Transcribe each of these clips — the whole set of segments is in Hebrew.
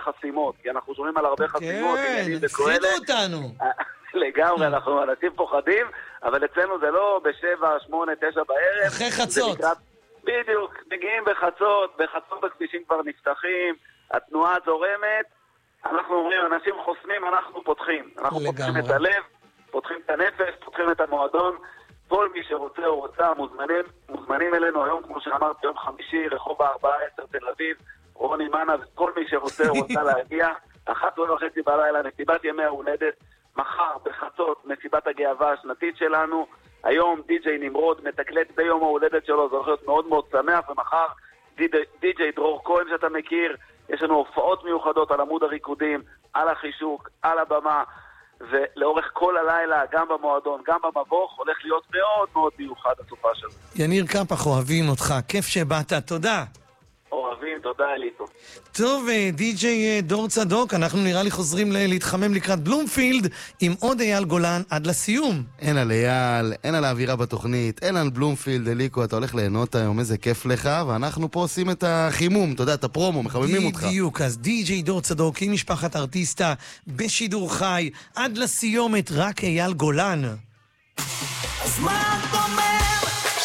חסימות, כי אנחנו שומעים על הרבה חסימות. כן, הפחידו אותנו. לגמרי, אנחנו אנשים פוחדים, אבל אצלנו זה לא ב7, 8, 9 בערב. אחרי חצות. בדיוק, מגיעים בחצות בכבישים כבר נפתחים, התנועה זורמת, אנחנו אומרים, אנשים חוסמים, אנחנו פותחים. אנחנו פותחים את הלב, פותחים את הנפש, פותחים את המועדון. כל מי שרוצה או רוצה, מוזמנים אלינו היום, כמו שאמרתי, יום חמישי, רחוב 410 תל אביב, רוני מנה, וכל מי שרוצה או רוצה להגיע, 1:30 בלילה, מסיבת ימי ההולדת, מחר בחצות, מסיבת הגאווה השנתית שלנו, היום די.ג'יי נמרוד מתקלט ביום ההולדת שלו, זה הולך להיות מאוד מאוד שמח, ומחר די.ג'יי דרור כהן שאתה מכיר, יש לנו הופעות מיוחדות על עמוד הריקודים, על החישוק, על הבמה, ולאורך כל הלילה, גם במועדון, גם במבוך, הולך להיות מאוד מאוד מיוחד הסופה שלו. יניר קפח, אוהבים אותך, כיף שבאת, תודה. אוהבים, תודה אליטו. טוב, די.ג'יי דור צדוק, אנחנו נראה לי חוזרים להתחמם לקראת בלומפילד עם עוד אייל גולן עד לסיום. אין על אייל, אין על האווירה בתוכנית, אין על בלומפילד, אליקו, אתה הולך ליהנות היום, איזה כיף לך, ואנחנו פה עושים את החימום, אתה יודע, את הפרומו, מחממים אותך. בדיוק, אז די.ג'יי דור צדוק עם משפחת ארטיסטה בשידור חי, עד לסיומת רק אייל גולן. אז מה את אומר?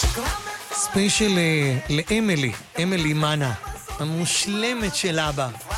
ספיישל לאמילי, אמילי מנה, המושלמת של אבא.